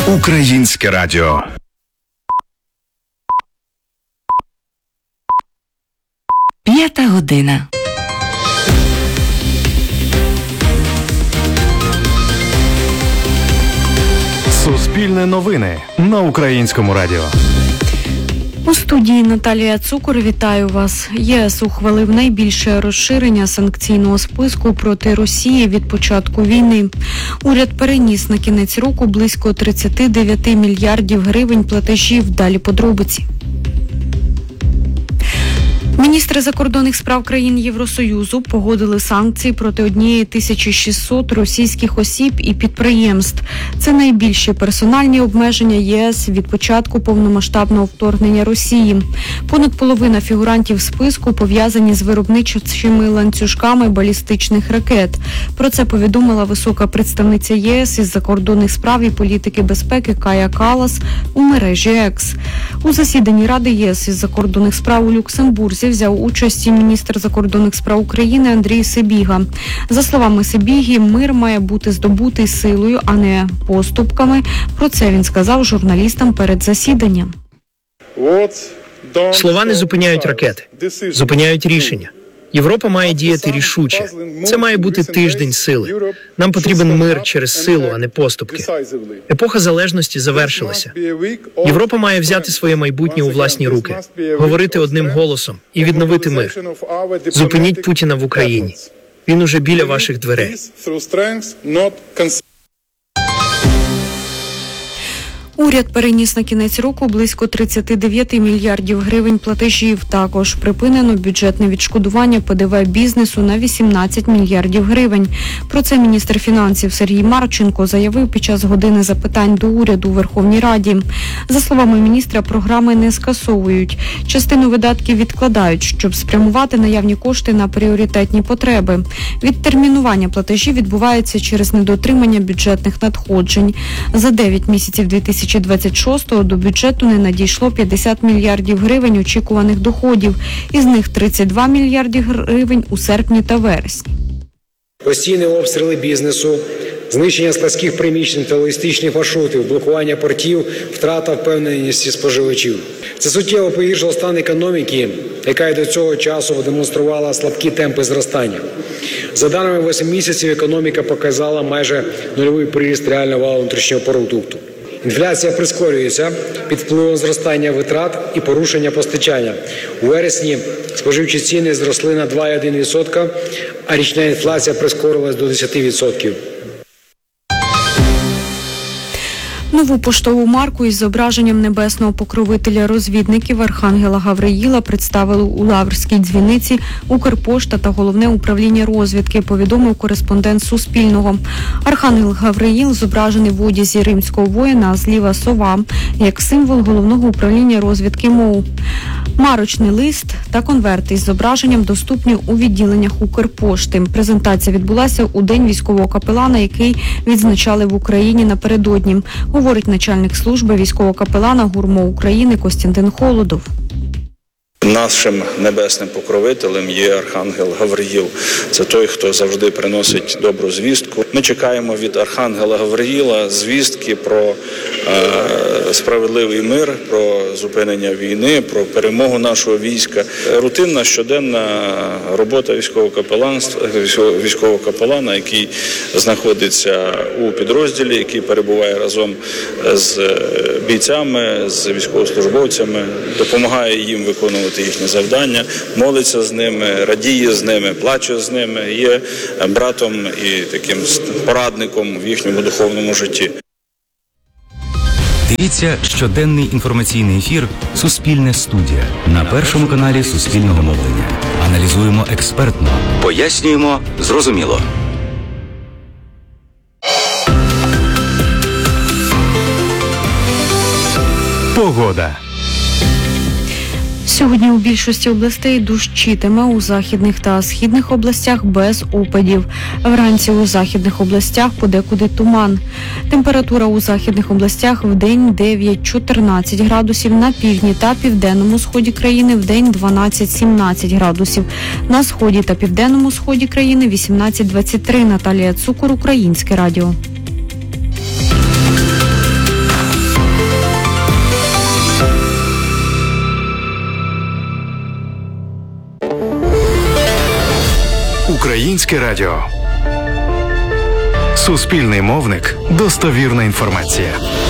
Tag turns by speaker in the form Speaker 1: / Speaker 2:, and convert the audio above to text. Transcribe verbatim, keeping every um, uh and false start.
Speaker 1: Українське радіо.
Speaker 2: П'ята година.
Speaker 3: Суспільне новини на Українському радіо.
Speaker 4: У студії Наталія Цукор, вітаю вас. ЄС ухвалив найбільше розширення санкційного списку проти Росії від початку війни. Уряд переніс на кінець року близько тридцять дев'ять мільярдів гривень платежів. Далі подробиці. Міністри закордонних справ країн Євросоюзу погодили санкції проти однієї тисячі шістсот російських осіб і підприємств. Це найбільші персональні обмеження ЄС від початку повномасштабного вторгнення Росії. Понад половина фігурантів списку пов'язані з виробничими ланцюжками балістичних ракет. Про це повідомила висока представниця ЄС із закордонних справ і політики безпеки Кая Каллас у мережі Екс. У засіданні Ради ЄС із закордонних справ у Люксембурзі взяв участь і міністр закордонних справ України Андрій Сибіга. За словами Сибіги, мир має бути здобутий силою, а не поступками. Про це він сказав журналістам перед засіданням.
Speaker 5: Слова не зупиняють ракети, зупиняють рішення. Європа має діяти рішуче. Це має бути тиждень сили. Нам потрібен мир через силу, а не поступки. Епоха залежності завершилася. Європа має взяти своє майбутнє у власні руки, говорити одним голосом і відновити мир. Зупиніть Путіна в Україні. Він уже біля ваших дверей.
Speaker 4: Уряд переніс на кінець року близько тридцять дев'ять мільярдів гривень платежів. Також припинено бюджетне відшкодування ПДВ бізнесу на вісімнадцять мільярдів гривень. Про це міністр фінансів Сергій Марченко заявив під час години запитань до уряду у Верховній Раді. За словами міністра, програми не скасовують. Частину видатків відкладають, щоб спрямувати наявні кошти на пріоритетні потреби. Відтермінування платежів відбувається через недотримання бюджетних надходжень. За дев'ять місяців дві тисячі двадцять шостого до бюджету не надійшло п'ятдесят мільярдів гривень очікуваних доходів. Із них тридцять два мільярди гривень у серпні та вересні.
Speaker 6: Постійні обстріли бізнесу, знищення складських приміщень та логістичних маршрутів, блокування портів, втрата впевненості споживачів. Це суттєво погіршило стан економіки, яка й до цього часу демонструвала слабкі темпи зростання. За даними восьми місяців, економіка показала майже нульовий приріст реального валового внутрішнього продукту. Інфляція прискорюється під впливом зростання витрат і порушення постачання. У вересні споживчі ціни зросли на два цілих одна десята відсотка, а річна інфляція прискорилась до десять відсотків.
Speaker 4: Нову поштову марку із зображенням небесного покровителя розвідників Архангела Гавриїла представили у Лаврській дзвіниці Укрпошта та Головне управління розвідки, повідомив кореспондент Суспільного. Архангел Гавриїл зображений в одязі римського воїна, а зліва сова, як символ Головного управління розвідки МОУ. Марочний лист та конверти із зображенням доступні у відділеннях Укрпошти. Презентація відбулася у День військового капелана, який відзначали в Україні напередодні, говорить начальник служби військового капелана ГУРМО України Костянтин Холодов.
Speaker 7: Нашим небесним покровителем є Архангел Гавриїл. Це той, хто завжди приносить добру звістку. Ми чекаємо від Архангела Гавриїла звістки про е, справедливий мир, про зупинення війни, про перемогу нашого війська. Рутинна щоденна робота військового капеланства, військового капелана, який знаходиться у підрозділі, який перебуває разом з бійцями, з військовослужбовцями, допомагає їм виконувати їхні завдання, молиться з ними, радіє з ними, плаче з ними, є братом і таким порадником в їхньому духовному житті.
Speaker 8: Дивіться щоденний інформаційний ефір «Суспільне студія» на першому каналі Суспільного мовлення. Аналізуємо експертно, пояснюємо зрозуміло.
Speaker 3: Погода.
Speaker 4: Сьогодні у більшості областей дощитиме, у західних та східних областях без опадів. Вранці у західних областях подекуди туман. Температура у західних областях вдень дев'ять-чотирнадцять градусів, на півдні та південному сході країни вдень дванадцять-сімнадцять градусів. На сході та південному сході країни вісімнадцять-двадцять три. Наталія Цукор, Українське радіо.
Speaker 3: Українське радіо. Суспільний мовник. Достовірна інформація.